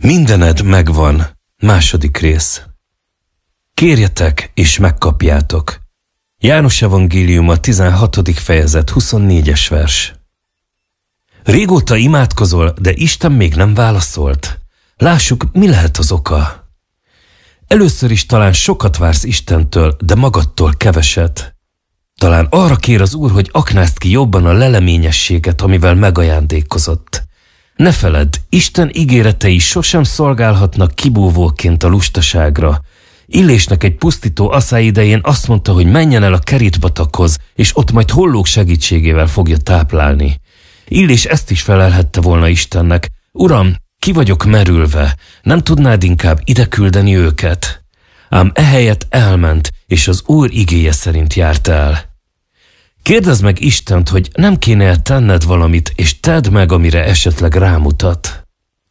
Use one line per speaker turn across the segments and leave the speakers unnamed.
Mindened megvan. Második rész. Kérjetek és megkapjátok. János evangéliuma 16. fejezet 24-es vers. Régóta imádkozol, de Isten még nem válaszolt. Lássuk, mi lehet az oka. Először is talán sokat vársz Istentől, de magadtól keveset. Talán arra kér az Úr, hogy aknázd ki jobban a leleményességet, amivel megajándékozott. Ne feledd, Isten ígéretei sosem szolgálhatnak kibúvóként a lustaságra. Illésnek egy pusztító aszály idején azt mondta, hogy menjen el a Kerit-patakhoz, és ott majd hollók segítségével fogja táplálni. Illés ezt is felelhette volna Istennek: Uram, ki vagyok merülve, nem tudnád inkább ide küldeni őket? Ám ehelyett elment, és az Úr igéje szerint járt el. Kérdezd meg Istent, hogy nem kéne tenned valamit, és tedd meg, amire esetleg rámutat.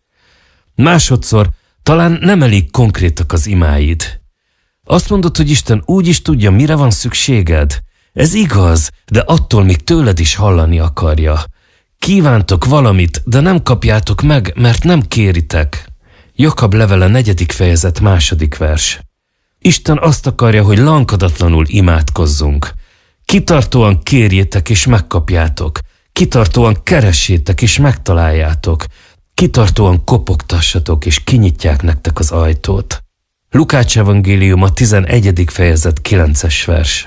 Másodszor, talán nem elég konkrétak az imáid. Azt mondod, hogy Isten úgy is tudja, mire van szükséged. Ez igaz, de attól még tőled is hallani akarja. Kívántok valamit, de nem kapjátok meg, mert nem kéritek. Jakab levele 4. fejezet 2. vers. Isten azt akarja, hogy lankadatlanul imádkozzunk. Kitartóan kérjétek és megkapjátok. Kitartóan keressétek és megtaláljátok. Kitartóan kopogtassatok és kinyitják nektek az ajtót. Lukács evangéliuma 11. fejezet 9. vers.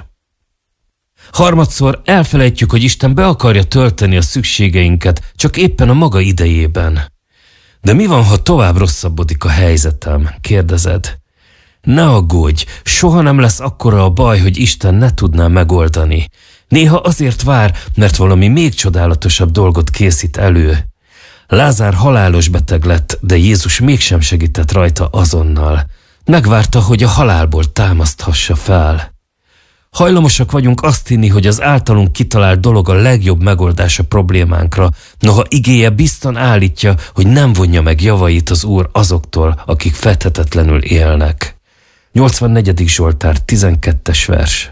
Harmadszor elfelejtjük, hogy Isten be akarja tölteni a szükségeinket, csak éppen a maga idejében. De mi van, ha tovább rosszabbodik a helyzetem? Kérdezed. Ne aggódj, soha nem lesz akkora a baj, hogy Isten ne tudná megoldani. Néha azért vár, mert valami még csodálatosabb dolgot készít elő. Lázár halálos beteg lett, de Jézus mégsem segített rajta azonnal. Megvárta, hogy a halálból támaszthassa fel. Hajlamosak vagyunk azt hinni, hogy az általunk kitalált dolog a legjobb megoldás a problémánkra, noha igéje bizton állítja, hogy nem vonja meg javait az Úr azoktól, akik fethetetlenül élnek. 84. Zsoltár 12. vers.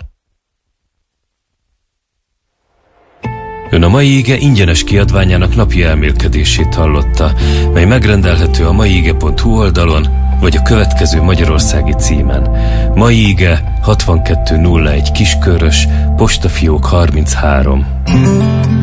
Ön a Mai Ige ingyenes kiadványának napi elmélkedését hallotta, mely megrendelhető a maiige.hu oldalon, vagy a következő magyarországi címen. Mai Ige 6201 Kiskörös, postafiók 33.